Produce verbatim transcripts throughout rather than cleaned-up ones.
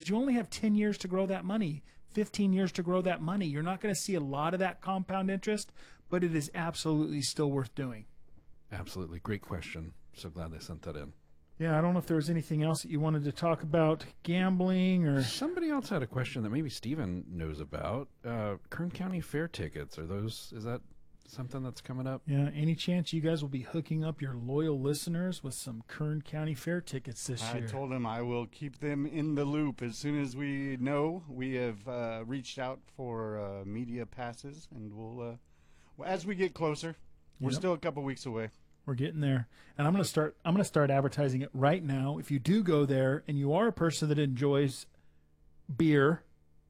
You only have ten years to grow that money, fifteen years to grow that money. You're not going to see a lot of that compound interest, but it is absolutely still worth doing. Absolutely. Great question. So glad they sent that in. Yeah, I don't know if there was anything else that you wanted to talk about, gambling or... Somebody else had a question that maybe Steven knows about. Uh, Kern County Fair tickets, are those, is that something that's coming up? Yeah, any chance you guys will be hooking up your loyal listeners with some Kern County Fair tickets this I year? I told him I will keep them in the loop as soon as we know. We have uh, reached out for uh, media passes, and we'll, uh, as we get closer, we're Yep. still a couple weeks away. We're getting there, and I'm going to start. I'm going to start advertising it right now. If you do go there and you are a person that enjoys beer,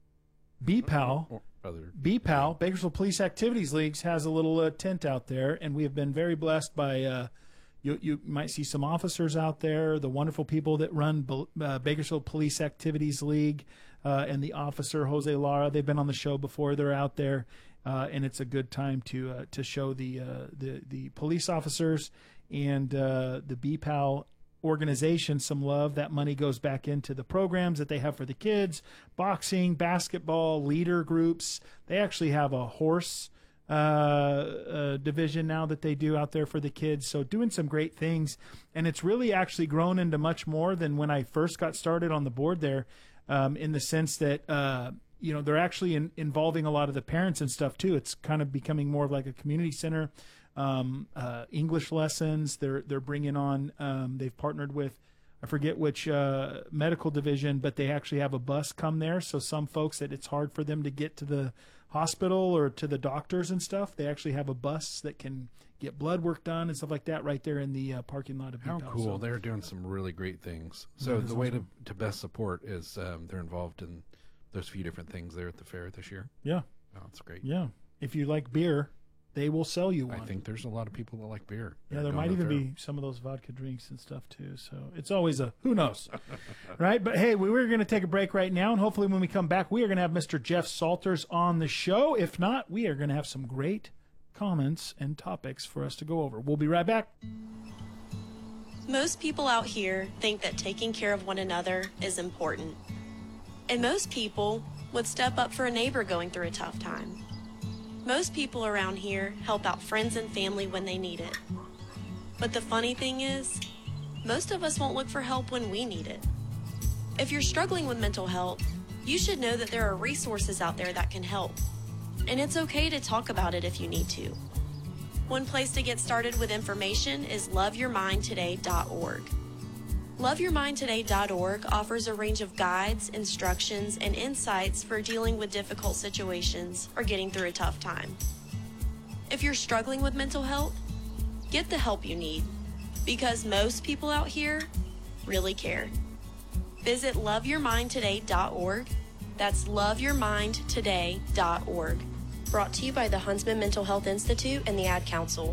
B PAL, Or other. B PAL, Bakersfield Police Activities Leagues has a little uh, tent out there, and we have been very blessed by. Uh, you you might see some officers out there, the wonderful people that run uh, Bakersfield Police Activities League, uh, and the officer Jose Lara. They've been on the show before. They're out there. Uh, and it's a good time to uh, to show the uh, the the police officers and uh, the B PAL organization some love. That money goes back into the programs that they have for the kids: boxing, basketball, leader groups. They actually have a horse uh, uh, division now that they do out there for the kids. So doing some great things, and it's really actually grown into much more than when I first got started on the board there, um, in the sense that. Uh, You know, they're actually in, involving a lot of the parents and stuff too. It's kind of becoming more of like a community center. Um, uh, English lessons. They're they're bringing on. Um, they've partnered with, I forget which uh, medical division, but they actually have a bus come there. So some folks that it's hard for them to get to the hospital or to the doctors and stuff, they actually have a bus that can get blood work done and stuff like that right there in the uh, parking lot of B PAL. How cool. So, They're doing some really great things. So Yeah, the way awesome. to, to best support is um, they're involved in those few different things there at the fair this year. Yeah. Oh, that's great. Yeah. If you like beer, they will sell you one. I think there's a lot of people that like beer. Yeah, there might even be some of those vodka drinks and stuff too. So it's always a who knows, right? But hey, we we're going to take a break right now, and hopefully when we come back, we are going to have Mister Jeff Salters on the show. If not, we are going to have some great comments and topics for us to go over. We'll be right back. Most people out here think that taking care of one another is important. And most people would step up for a neighbor going through a tough time. Most people around here help out friends and family when they need it. But the funny thing is, most of us won't look for help when we need it. If you're struggling with mental health, you should know that there are resources out there that can help. And it's okay to talk about it if you need to. One place to get started with information is love your mind today dot org. love your mind today dot org offers a range of guides, instructions, and insights for dealing with difficult situations or getting through a tough time. If you're struggling with mental health, get the help you need, because most people out here really care. Visit love your mind today dot org. That's love your mind today dot org. Brought to you by the Huntsman Mental Health Institute and the Ad Council.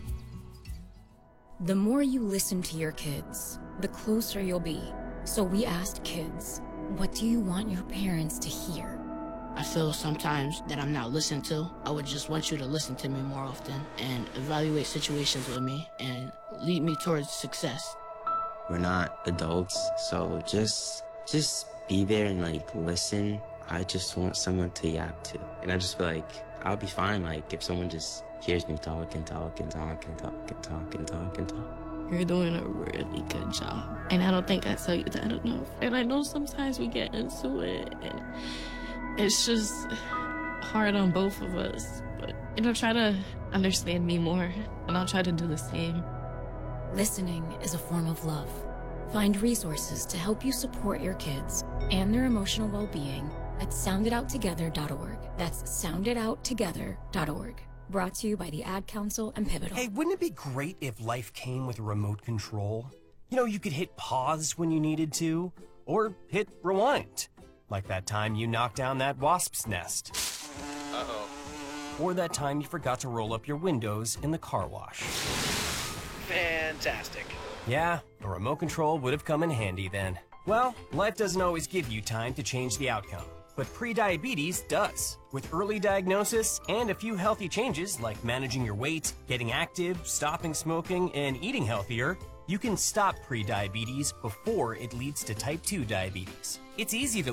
The more you listen to your kids, the closer you'll be. So we asked kids, what do you want your parents to hear? I feel sometimes that I'm not listened to. I would just want you to listen to me more often and evaluate situations with me and lead me towards success. We're not adults, so just just be there and like listen. I just want someone to yap to. And I just feel like I'll be fine like if someone just hears me talk and talk and talk and talk and talk and talk and talk. You're doing a really good job. And I don't think I tell you that enough. And I know sometimes we get into it and it's just hard on both of us. But, you know, try to understand me more and I'll try to do the same. Listening is a form of love. Find resources to help you support your kids and their emotional well-being at sound it out together dot org. That's sound it out together dot org. Brought to you by the Ad Council and Pivotal. Hey, wouldn't it be great if life came with a remote control? You know, you could hit pause when you needed to, or hit rewind. Like that time you knocked down that wasp's nest. Uh-oh. Or that time you forgot to roll up your windows in the car wash. Fantastic. Yeah, a remote control would have come in handy then. Well, life doesn't always give you time to change the outcome. But prediabetes does. With early diagnosis and a few healthy changes like managing your weight, getting active, stopping smoking, and eating healthier, you can stop prediabetes before it leads to type two diabetes. It's easy to